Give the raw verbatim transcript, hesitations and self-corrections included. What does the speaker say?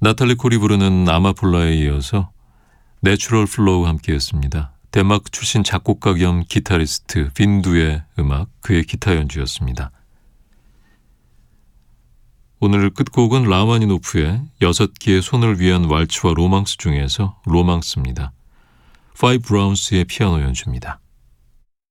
나탈리 콜이 부르는 아마폴라에 이어서 내추럴 플로우와 함께했습니다. 덴마크 출신 작곡가 겸 기타리스트 빈두의 음악, 그의 기타 연주였습니다. 오늘 끝곡은 라마니노프의 여섯 개의 손을 위한 왈츠와 로망스 중에서 로망스입니다. 파이브 브라운스의 피아노 연주입니다.